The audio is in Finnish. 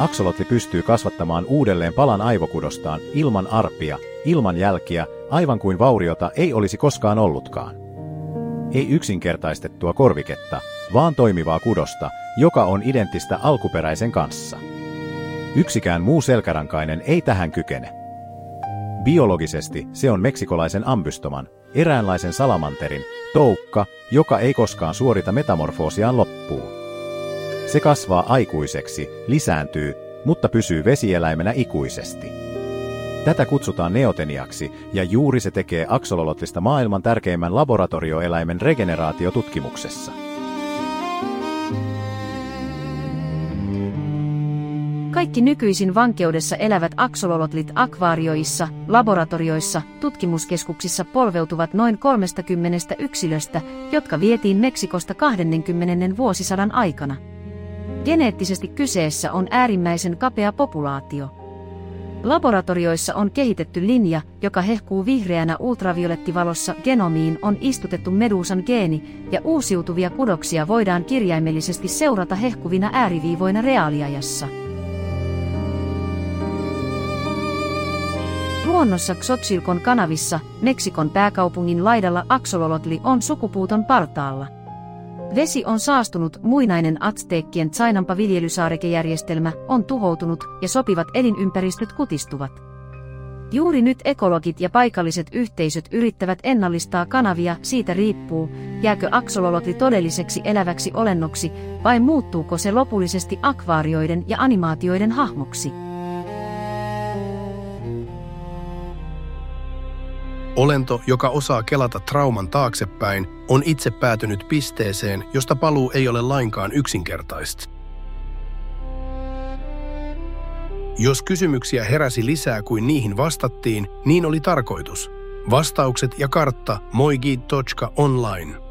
aksolotli pystyy kasvattamaan uudelleen palan aivokudostaan ilman arpia, ilman jälkiä, aivan kuin vauriota ei olisi koskaan ollutkaan. Ei yksinkertaistettua korviketta, vaan toimivaa kudosta, joka on identtistä alkuperäisen kanssa. Yksikään muu selkärankainen ei tähän kykene. Biologisesti se on meksikolaisen ambystoman, eräänlaisen salamanterin, toukka, joka ei koskaan suorita metamorfoosiaan loppuun. Se kasvaa aikuiseksi, lisääntyy, mutta pysyy vesieläimenä ikuisesti. Tätä kutsutaan neoteniaksi, ja juuri se tekee aksolotliista maailman tärkeimmän laboratorioeläimen regeneraatiotutkimuksessa. Kaikki nykyisin vankeudessa elävät aksolotlit akvaarioissa, laboratorioissa, tutkimuskeskuksissa polveutuvat noin 30 yksilöstä, jotka vietiin Meksikosta 20. vuosisadan aikana. Geneettisesti kyseessä on äärimmäisen kapea populaatio. Laboratorioissa on kehitetty linja, joka hehkuu vihreänä ultraviolettivalossa. Genomiin on istutettu meduusan geeni, ja uusiutuvia kudoksia voidaan kirjaimellisesti seurata hehkuvina ääriviivoina reaaliajassa. Luonnossa Xochilcon kanavissa, Meksikon pääkaupungin laidalla aksolotli on sukupuuton partaalla. Vesi on saastunut, muinainen azteekkien Tsainampa-viljelysaarekejärjestelmä on tuhoutunut ja sopivat elinympäristöt kutistuvat. Juuri nyt ekologit ja paikalliset yhteisöt yrittävät ennallistaa kanavia, siitä riippuu, jääkö aksolotli todelliseksi eläväksi olennoksi vai muuttuuko se lopullisesti akvaarioiden ja animaatioiden hahmoksi. Olento, joka osaa kelata trauman taaksepäin, on itse päätynyt pisteeseen, josta paluu ei ole lainkaan yksinkertaista. Jos kysymyksiä heräsi lisää kuin niihin vastattiin, niin oli tarkoitus. Vastaukset ja kartta moigi.online.